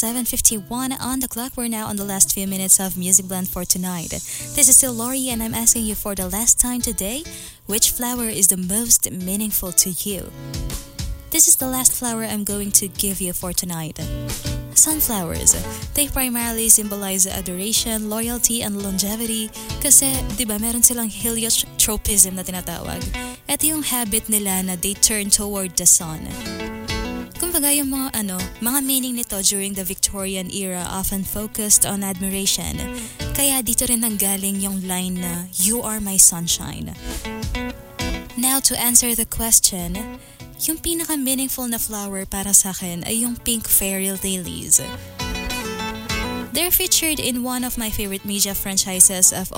7:51 on the clock. We're now on the last few minutes of Music Blend for tonight. This is still Lori and I'm asking you for the last time today, which flower is the most meaningful to you? This is the last flower I'm going to give you for tonight. Sunflowers. They primarily symbolize adoration, loyalty, and longevity kasi, di ba, meron silang heliotropism na tinatawag. Ito yung habit nila na they turn toward the sun. Kumbaga yung mga meaning nito during the Victorian era often focused on admiration. Kaya dito rin nanggaling yung line na, "You are my sunshine." Now to answer the question, yung pinaka-meaningful na flower para sa akin ay yung pink fairy lilies. They're featured in one of my favorite media franchises of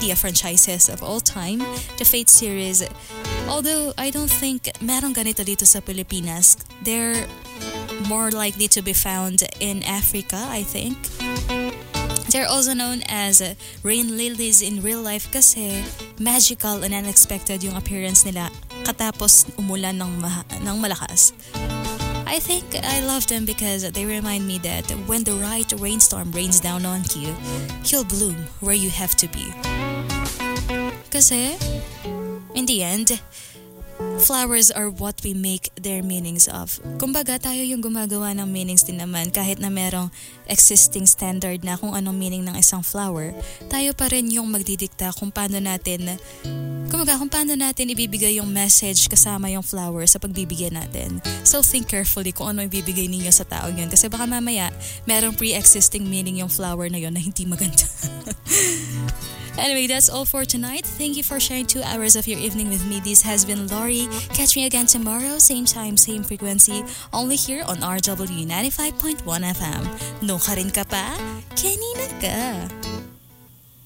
all time, the Fate series. Although I don't think merong ganito dito sa Pilipinas. They're more likely to be found in Africa, I think. They're also known as rain lilies in real life kasi magical and unexpected yung appearance nila katapos umulan ng malakas. I think I love them because they remind me that when the right rainstorm rains down on you, you'll bloom where you have to be. Kasi, in the end, flowers are what we make their meanings of. Kumbaga, tayo yung gumagawa ng meanings din naman kahit na merong existing standard na kung anong meaning ng isang flower, tayo pa rin yung magdidikta kung paano natin ibibigay yung message kasama yung flower sa pagbibigyan natin. So think carefully kung ano ibibigay ninyo sa taong yun kasi baka mamaya merong pre-existing meaning yung flower na yun na hindi maganda. Anyway, that's all for tonight. Thank you for sharing 2 hours of your evening with me. This has been Lori. Catch me again tomorrow, same time, same frequency, only here on RW 95.1 FM. No ka rin ka pa? Kanina ka.